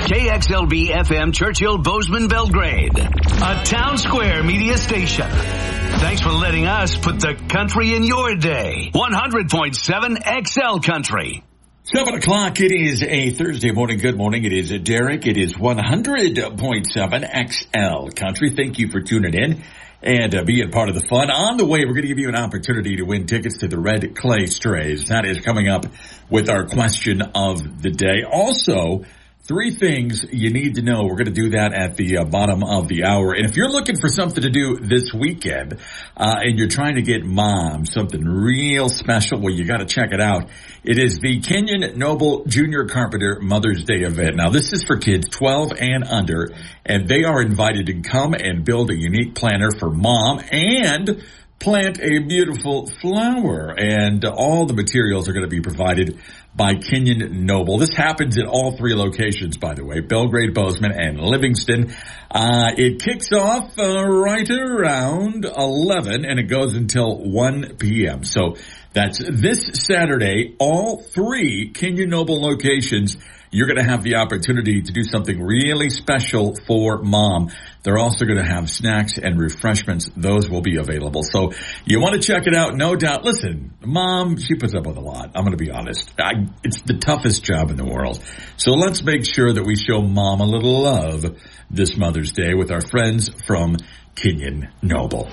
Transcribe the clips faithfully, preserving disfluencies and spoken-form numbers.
K X L B F M Churchill Bozeman Belgrade, a Town Square media station. Thanks for letting us put the country in your day. one hundred point seven X L Country. Seven o'clock, it is a Thursday morning. Good morning. It is Derek. It is one hundred point seven X L Country. Thank you for tuning in and uh, being part of the fun. On the way, we're going to give you an opportunity to win tickets to the Red Clay Strays. That is coming up with our question of the day. Also, three things you need to know. We're going to do that at the uh, bottom of the hour. And if you're looking for something to do this weekend, uh, and you're trying to get mom something real special, well, you got to check it out. It is the Kenyon Noble Junior Carpenter Mother's Day event. Now, this is for kids twelve and under, and they are invited to come and build a unique planter for mom and plant a beautiful flower. And all the materials are going to be provided by Kenyon Noble. This happens at all three locations, by the way, Belgrade, Bozeman, and Livingston. Uh, it kicks off uh, right around eleven, and it goes until one p.m. So that's this Saturday, all three Kenyon Noble locations. You're going to have the opportunity to do something really special for mom. They're also going to have snacks and refreshments. Those will be available. So you want to check it out, no doubt. Listen, mom, she puts up with a lot. I'm going to be honest. I, it's the toughest job in the world. So let's make sure that we show mom a little love this Mother's Day with our friends from Kenyon Noble.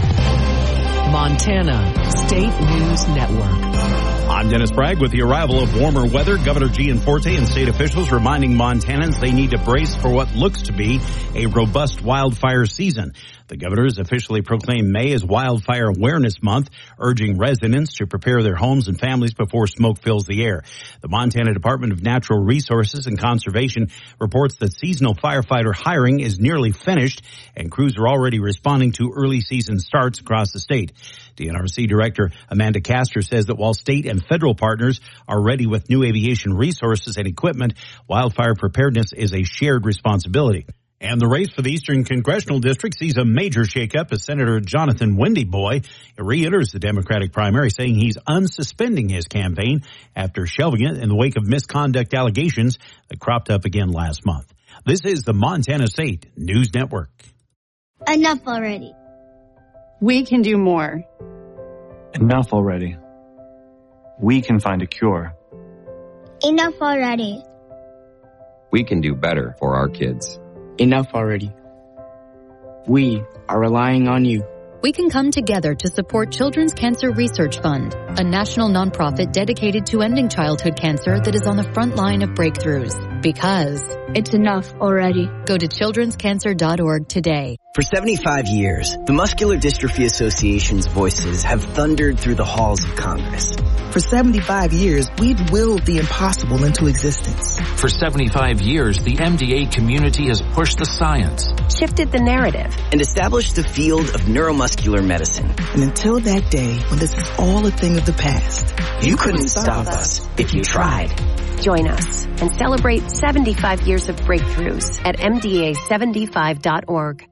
Montana State News Network. I'm Dennis Bragg with the arrival of warmer weather. Governor Gianforte and state officials reminding Montanans they need to brace for what looks to be a robust wildfire season. The governor has officially proclaimed May as Wildfire Awareness Month, urging residents to prepare their homes and families before smoke fills the air. The Montana Department of Natural Resources and Conservation reports that seasonal firefighter hiring is nearly finished, and crews are already responding to early season starts across the state. D N R C Director Amanda Castor says that while state and federal partners are ready with new aviation resources and equipment, wildfire preparedness is a shared responsibility. And the race for the Eastern Congressional District sees a major shakeup as Senator Jonathan Wendyboy re-enters the Democratic primary, saying he's unsuspending his campaign after shelving it in the wake of misconduct allegations that cropped up again last month. This is the Montana State News Network. Enough already. We can do more. Enough already. We can find a cure. Enough already. We can do better for our kids. Enough already. We are relying on you. We can come together to support Children's Cancer Research Fund, a national nonprofit dedicated to ending childhood cancer that is on the front line of breakthroughs. Because it's enough already. Go to children's cancer dot org today. For seventy-five years, the Muscular Dystrophy Association's voices have thundered through the halls of Congress. For seventy-five years, we've willed the impossible into existence. For seventy-five years, the M D A community has pushed the science, shifted the narrative, and established the field of neuromuscular medicine. And until that day, when this is all a thing of the past, you, you couldn't stop us if you tried. Join us and celebrate seventy-five years of breakthroughs at M D A seventy-five dot org.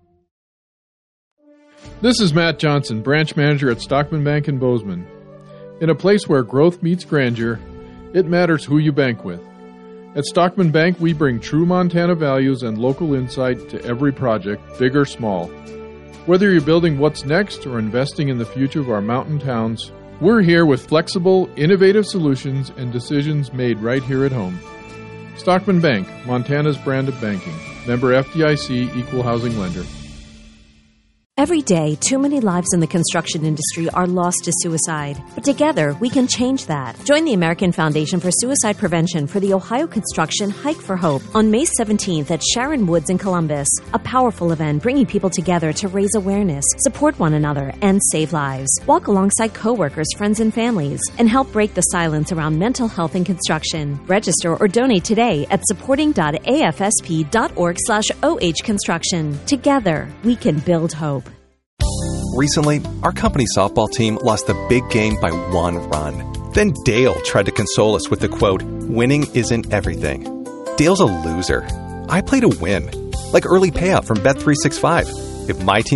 This is Matt Johnson, branch manager at Stockman Bank in Bozeman. In a place where growth meets grandeur, it matters who you bank with. At Stockman Bank, we bring true Montana values and local insight to every project, big or small. Whether you're building what's next or investing in the future of our mountain towns, we're here with flexible, innovative solutions and decisions made right here at home. Stockman Bank, Montana's brand of banking. Member F D I C, Equal Housing Lender. Every day, too many lives in the construction industry are lost to suicide. But together, we can change that. Join the American Foundation for Suicide Prevention for the Ohio Construction Hike for Hope on May seventeenth at Sharon Woods in Columbus. A powerful event bringing people together to raise awareness, support one another, and save lives. Walk alongside coworkers, friends, and families, and help break the silence around mental health in construction. Register or donate today at supporting dot a f s p dot org slash o h construction. Together, we can build hope. Recently, our company softball team lost the big game by one run. Then Dale tried to console us with the quote, "Winning isn't everything." Dale's a loser. I play to win, like early payout from Bet three sixty-five. If my team